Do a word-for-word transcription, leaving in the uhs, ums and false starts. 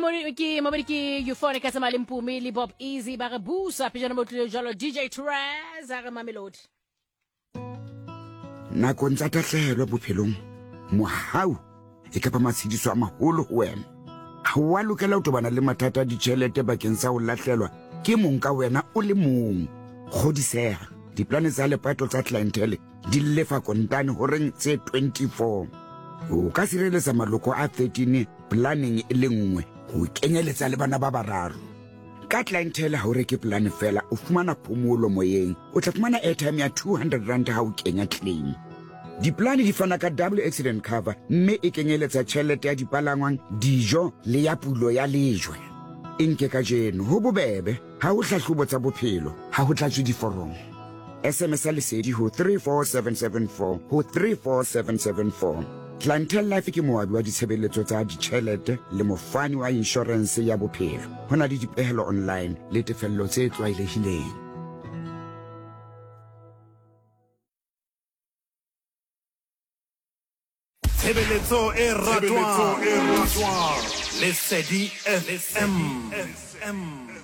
Mamori ki mamori ki euphonic as Malimpumi li Bob Easy ba re busa pejana mo tlile jalo D J Traz a re Mamelodi. Nakong tsa tahlehelo bophelong mohau e ka ba matshidiso a maholo ho wena. Ha wa lokela ho tobana le mathata a ditjhelete bakeng sa ho lahlelwa ke mong ka wena o le mong. Kgodiseha diplane tsa lepato tsa clientele di lefa kontane ho reng tse twenty-four. O ka sireletsa maloko a thirteen planning e le nngwe ho kenyeletsa le bana ba bararo. Ka clientele ha o reke plan fela o fumana phomolo moyeng o tla fumana airtime ya two hundred rand ha o kenya claim. Diplane di fana ka double accident cover mme e kenyeletsa tjhelete ya dipalangwang dijo le ya pulo ya lejwe. Inke ka jeno ho bobebe ha o hlahlobo tsa bophelo ha ho tlatswe diforomo. S M S lesedi ho three four seven seven four ho three four seven seven four. Clientele Life ke moabi wa ditshebeletso tsa ditjhelete le mofani wa insurance ya bophelo. Hona le dipehelo online le tefello tse tlwaelehileng. Tshebeletso e ratwang, Lesedi F M.